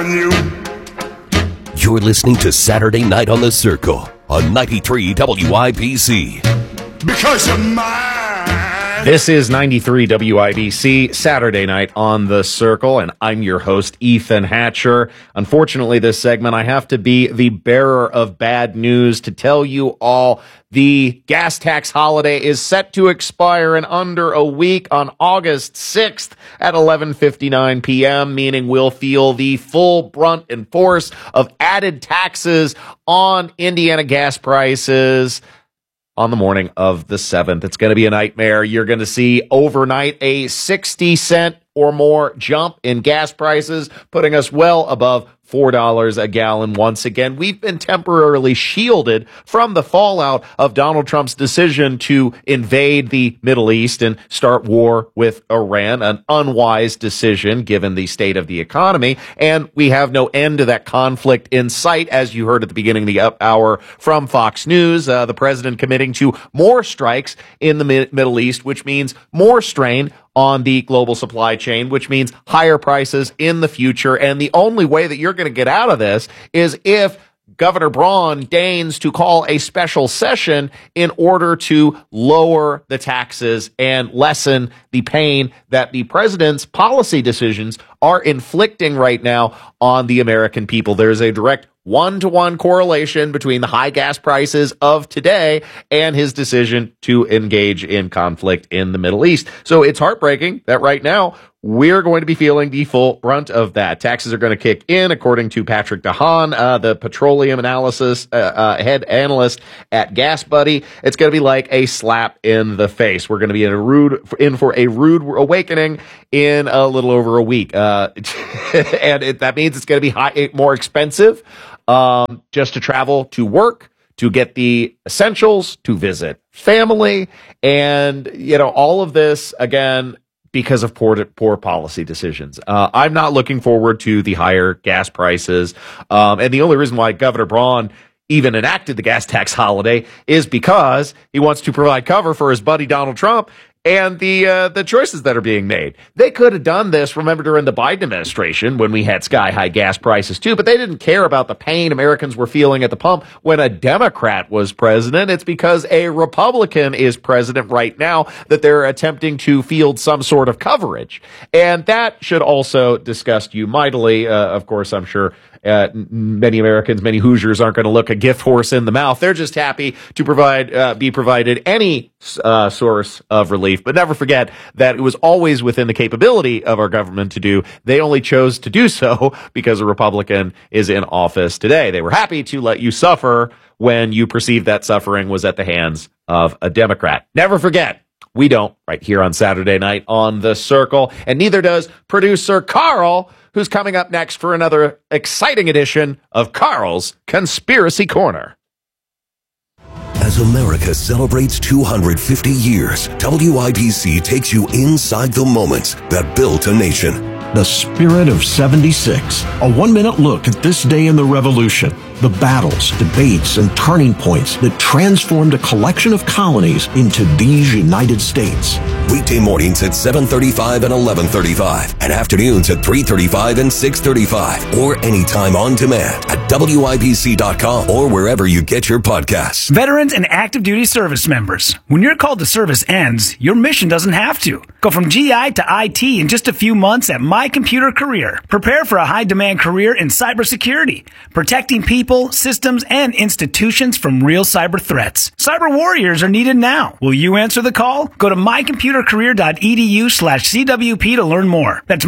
You're listening to Saturday Night on the Circle on 93 WIBC. Because you're mine. This is 93 WIBC, Saturday Night on the Circle, and I'm your host, Ethan Hatcher. Unfortunately, this segment, I have to be the bearer of bad news to tell you all the gas tax holiday is set to expire in under a week on August 6th at 11:59 p.m., meaning we'll feel the full brunt and force of added taxes on Indiana gas prices on the morning of the 7th. It's going to be a nightmare. You're going to see overnight a 60-cent or more jump in gas prices, putting us well above $4 a gallon once again. We've been temporarily shielded from the fallout of Donald Trump's decision to invade the Middle East and start war with Iran, an unwise decision given the state of the economy. And we have no end to that conflict in sight, as you heard at the beginning of the hour from Fox News, the president committing to more strikes in the Middle East, which means more strain on the global supply chain, which means higher prices in the future. And the only way that you're going to get out of this is if Governor Braun deigns to call a special session in order to lower the taxes and lessen the pain that the president's policy decisions are inflicting right now on the American people. There's a direct one-to-one correlation between the high gas prices of today and his decision to engage in conflict in the Middle East. So it's heartbreaking that right now we're going to be feeling the full brunt of that. Taxes are going to kick in, according to Patrick DeHaan, the petroleum analysis head analyst at Gas Buddy. It's going to be like a slap in the face. We're going to be in for a rude awakening in a little over a week, and that means it's going to be more expensive just to travel to work, to get the essentials, to visit family, and all of this again because of poor policy decisions. I'm not looking forward to the higher gas prices. And the only reason why Governor Braun even enacted the gas tax holiday is because he wants to provide cover for his buddy Donald Trump and the choices that are being made. They could have done this, remember, during the Biden administration when we had sky-high gas prices too, but they didn't care about the pain Americans were feeling at the pump when a Democrat was president. It's because a Republican is president right now that they're attempting to field some sort of coverage. And that should also disgust you mightily. Of course, I'm sure many Americans, many Hoosiers aren't going to look a gift horse in the mouth. They're just happy to be provided any source of relief. But never forget that it was always within the capability of our government to do. They only chose to do so because a Republican is in office today. They were happy to let you suffer when you perceived that suffering was at the hands of a Democrat. Never forget. We don't, right here on Saturday Night on the Circle, and neither does producer Carl, who's coming up next for another exciting edition of Carl's Conspiracy Corner. As America celebrates 250 years, WIBC takes you inside the moments that built a nation. The Spirit of 76, a one-minute look at this day in the Revolution, the battles, debates, and turning points that transformed a collection of colonies into these United States. Weekday mornings at 7:35 and 11:35, and afternoons at 3:35 and 6:35, or anytime on demand at WIBC.com or wherever you get your podcasts. Veterans and active duty service members, when your call to service ends, your mission doesn't have to. Go from GI to IT in just a few months at My Computer Career. Prepare for a high-demand career in cybersecurity, protecting people, systems, and institutions from real cyber threats. Cyber warriors are needed now. Will you answer the call? Go to mycomputercareer.edu/CWP to learn more. That's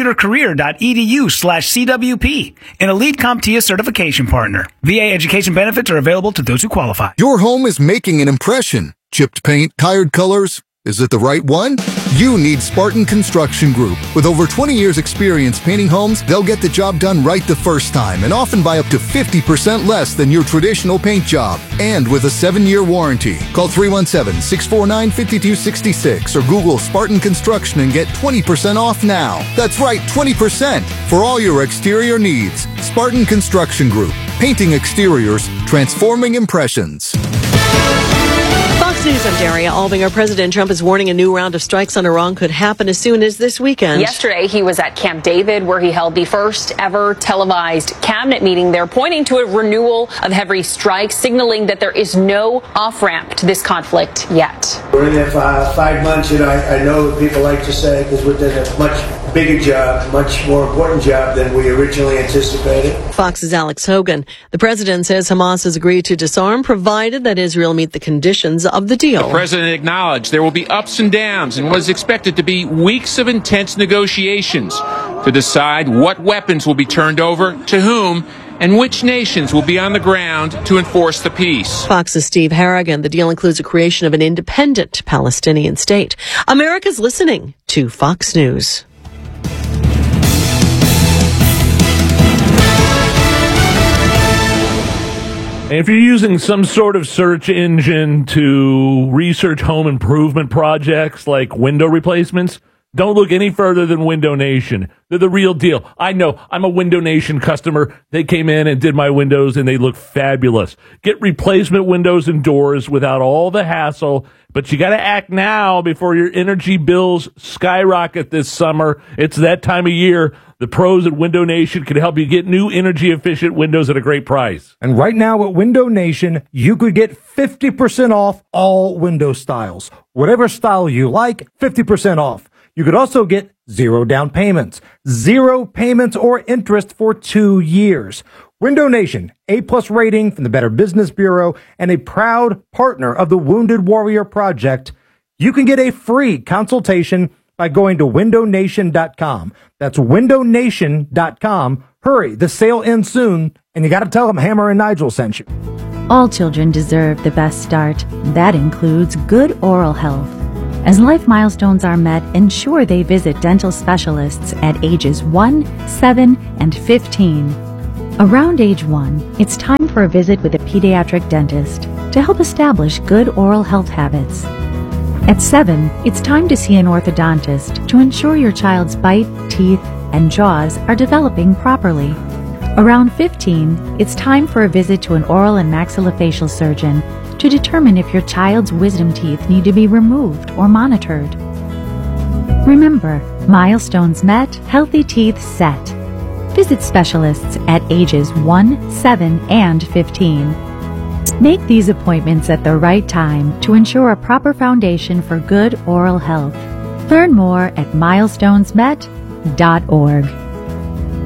mycomputercareer.edu/CWP, an elite CompTIA certification partner. VA education benefits are available to those who qualify. Your home is making an impression. Chipped paint, tired colors. Is it the right one? You need Spartan Construction Group. With over 20 years experience painting homes, they'll get the job done right the first time and often by up to 50% less than your traditional paint job. And with a 7-year warranty. Call 317-649-5266 or Google Spartan Construction and get 20% off now. That's right, 20% for all your exterior needs. Spartan Construction Group. Painting exteriors, transforming impressions. Fox Fox News, I'm Daria Albinger. President Trump is warning a new round of strikes on Iran could happen as soon as this weekend. Yesterday, he was at Camp David, where he held the first ever televised cabinet meeting there, pointing to a renewal of heavy strikes, signaling that there is no off-ramp to this conflict yet. We're in there for 5 months, and I know what people like to say, because we're doing a much bigger job, much more important job than we originally anticipated. Fox's Alex Hogan. The president says Hamas has agreed to disarm, provided that Israel meet the conditions of the deal. The president acknowledged there will be ups and downs in what is expected to be weeks of intense negotiations to decide what weapons will be turned over to whom and which nations will be on the ground to enforce the peace. Fox's Steve Harrigan. The deal includes the creation of an independent Palestinian state. America's listening to Fox News. If you're using some sort of search engine to research home improvement projects like window replacements, don't look any further than Window Nation. They're the real deal. I know. I'm a Window Nation customer. They came in and did my windows, and they look fabulous. Get replacement windows and doors without all the hassle, but you got to act now before your energy bills skyrocket this summer. It's that time of year. The pros at Window Nation can help you get new energy-efficient windows at a great price. And right now at Window Nation, you could get 50% off all window styles. Whatever style you like, 50% off. You could also get 0 down payments, 0 payments or interest for 2 years. Window Nation, A+ rating from the Better Business Bureau and a proud partner of the Wounded Warrior Project. You can get a free consultation by going to windownation.com. That's windownation.com. Hurry, the sale ends soon, and you got to tell them Hammer and Nigel sent you. All children deserve the best start. That includes good oral health. As life milestones are met, ensure they visit dental specialists at ages 1, 7, and 15. Around age 1, it's time for a visit with a pediatric dentist to help establish good oral health habits. At 7, it's time to see an orthodontist to ensure your child's bite, teeth, and jaws are developing properly. Around 15, it's time for a visit to an oral and maxillofacial surgeon to determine if your child's wisdom teeth need to be removed or monitored. Remember, milestones met, healthy teeth set. Visit specialists at ages 1, 7, and 15. Make these appointments at the right time to ensure a proper foundation for good oral health. Learn more at milestonesmet.org.